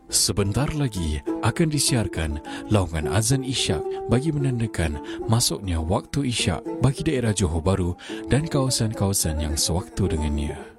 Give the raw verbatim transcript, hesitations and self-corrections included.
Sebentar lagi akan disiarkan laungan azan isyak bagi menandakan masuknya waktu isyak bagi daerah Johor Bahru dan kawasan-kawasan yang sewaktu dengannya.